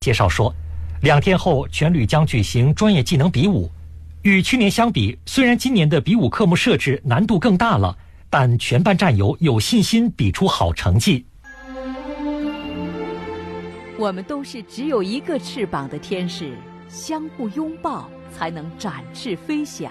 介绍说，2天后全旅将举行专业技能比武。与去年相比，虽然今年的比武科目设置难度更大了，但全班战友有信心比出好成绩。 我们都是只有一个翅膀的天使，相互拥抱才能展翅飞翔。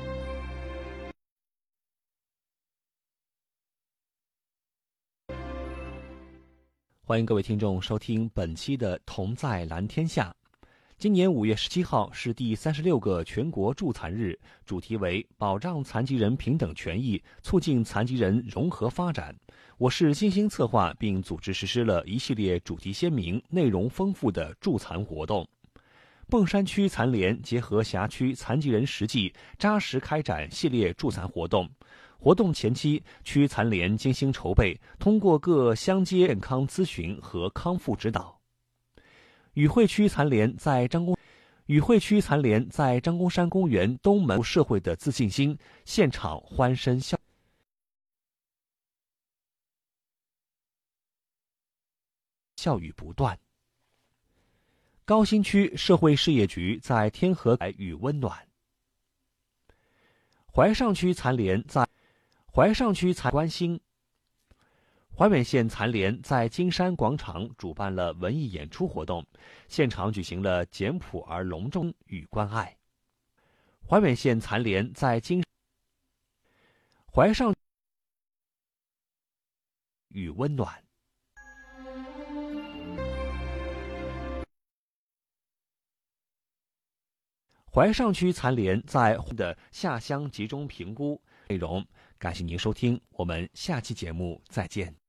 欢迎各位听众收听本期的《同在蓝天下》。今年5月17号是第36个全国助残日，主题为保障残疾人平等权益，促进残疾人融合发展。我市精心策划并组织实施了一系列主题鲜明、内容丰富的助残活动。砀山区残联结合辖区残疾人实际，扎实开展系列助残活动。活动前期，区残联精心筹备，通过各乡街健康咨询和康复指导。与会区残联在张公山公园东门社会的自信心，现场欢声笑语不断。高新区社会事业局在天河与温暖。怀上区残联关心。怀远县残联在金山广场主办了文艺演出活动，现场举行了简朴而隆重与关爱。怀远县残联在怀上与温暖。怀上区残联在的下乡集中评估内容，感谢您收听，我们下期节目再见。